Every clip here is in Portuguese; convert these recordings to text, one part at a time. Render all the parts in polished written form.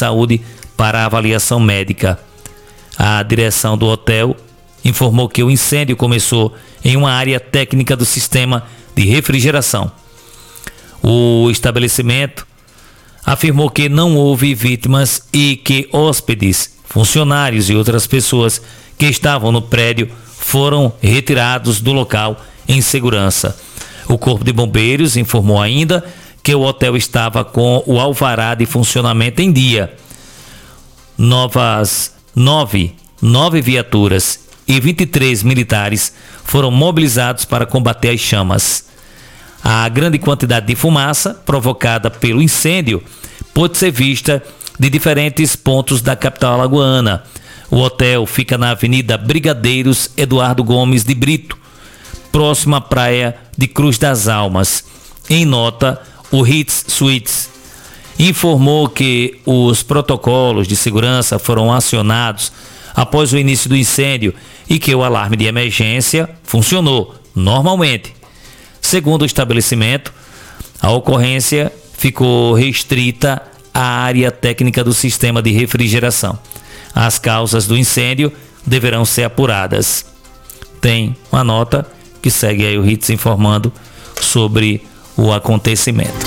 saúde para avaliação médica. A direção do hotel informou que o incêndio começou em uma área técnica do sistema de refrigeração. O estabelecimento afirmou que não houve vítimas e que hóspedes, funcionários e outras pessoas que estavam no prédio foram retirados do local em segurança. O Corpo de Bombeiros informou ainda que o hotel estava com o alvará de funcionamento em dia. Nove viaturas e 23 militares foram mobilizados para combater as chamas. A grande quantidade de fumaça provocada pelo incêndio pôde ser vista de diferentes pontos da capital alagoana. O hotel fica na Avenida Brigadeiros Eduardo Gomes de Brito, próximo à praia de Cruz das Almas. Em nota, o Hits Suites informou que os protocolos de segurança foram acionados após o início do incêndio e que o alarme de emergência funcionou normalmente. Segundo o estabelecimento, a ocorrência ficou restrita à área técnica do sistema de refrigeração. As causas do incêndio deverão ser apuradas. Tem uma nota que segue aí o Hits informando sobre o acontecimento.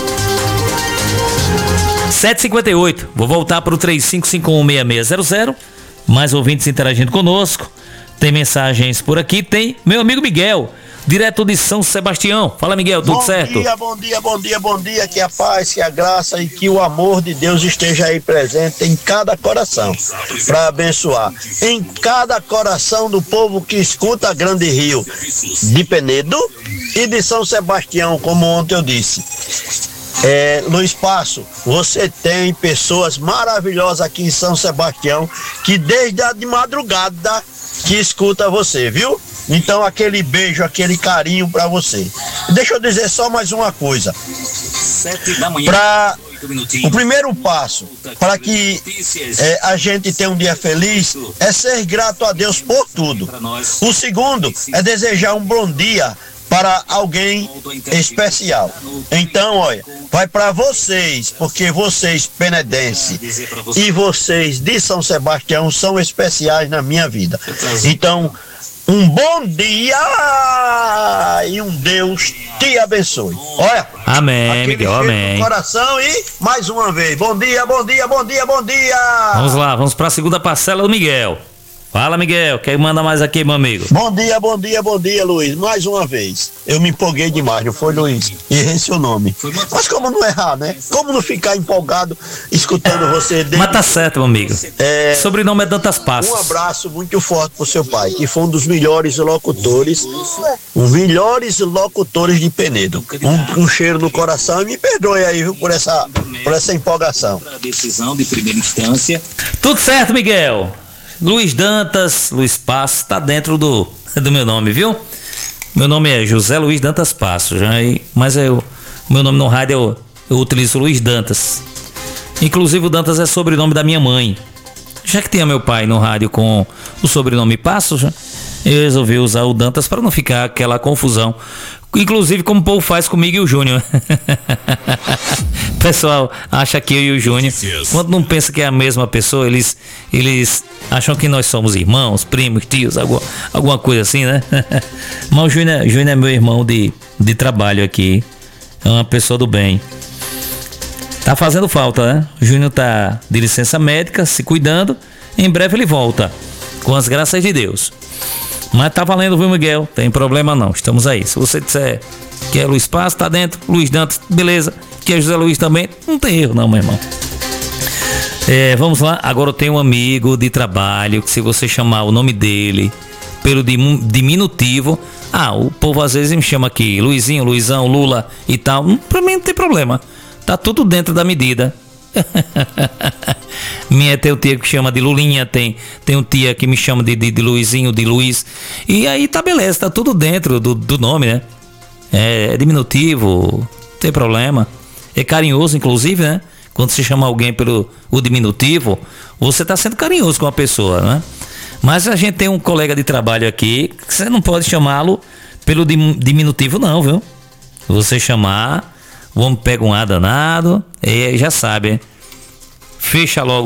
7h58, vou voltar para o 35516600. Mais ouvintes interagindo conosco. Tem mensagens por aqui, tem meu amigo Miguel, direto de São Sebastião. Fala, Miguel, tudo certo? Bom dia, que a paz, que a graça e que o amor de Deus esteja aí presente em cada coração, para abençoar em cada coração do povo que escuta a Grande Rio de Penedo e de São Sebastião, como ontem eu disse. Luiz Passo, você tem pessoas maravilhosas aqui em São Sebastião que desde a de madrugada que escuta você, viu? Então aquele beijo, aquele carinho pra você. Deixa eu dizer só mais uma coisa. 7 da manhã. O primeiro passo para que a gente tenha um dia feliz é ser grato a Deus por tudo. O segundo é desejar um bom dia para alguém especial. Então, olha, vai para vocês, porque vocês penedense e vocês de São Sebastião são especiais na minha vida. Então, um bom dia e um Deus te abençoe. Olha, amém, Miguel, amém. Coração e mais uma vez, bom dia. Vamos lá, vamos para a segunda parcela do Miguel. Fala, Miguel, quem manda mais aqui, meu amigo? Bom dia, Luiz, mais uma vez. Eu me empolguei demais, não foi, Luiz? Errei seu nome. Mas como não errar, né? Como não ficar empolgado escutando você? Mas tá certo, meu amigo. Sobrenome é Dantas Passos. Um abraço muito forte pro seu pai, que foi um dos melhores locutores, de Penedo. Um cheiro no coração e me perdoe aí, viu, por essa empolgação. Decisão de primeira instância. Tudo certo, Miguel. Luiz Dantas, Luiz Passos, tá dentro do meu nome, viu? Meu nome é José Luiz Dantas Passos, mas o meu nome no rádio eu utilizo Luiz Dantas. Inclusive o Dantas é sobrenome da minha mãe. Já que tinha meu pai no rádio com o sobrenome Passos, eu resolvi usar o Dantas para não ficar aquela confusão. Inclusive como o povo faz comigo e o Júnior. O pessoal acha que eu e o Júnior, quando não pensa que é a mesma pessoa, eles acham que nós somos irmãos, primos, tios, alguma coisa assim, né? Mas o Júnior é meu irmão de trabalho aqui. É uma pessoa do bem. Tá fazendo falta, né? O Júnior tá de licença médica, se cuidando. Em breve ele volta, com as graças de Deus. Mas tá valendo, viu, Miguel? Tem problema não, estamos aí. Se você disser que é Luiz Passos, tá dentro. Luiz Dantas, beleza. Que é José Luiz também, não tem erro não, meu irmão. Vamos lá, agora eu tenho um amigo de trabalho que se você chamar o nome dele pelo diminutivo, o povo às vezes me chama aqui Luizinho, Luizão, Lula e tal, pra mim não tem problema, tá tudo dentro da medida. Tem um tia que chama de Lulinha, tem um tia que me chama de Luizinho, de Luiz, e aí tá beleza, tá tudo dentro do nome, né? É diminutivo, não tem problema, é carinhoso inclusive, né? Quando você chama alguém pelo diminutivo, você tá sendo carinhoso com a pessoa, né? Mas a gente tem um colega de trabalho aqui que você não pode chamá-lo pelo diminutivo não, viu? Você chamar, o homem pega um A danado, e já sabe, hein? Fecha logo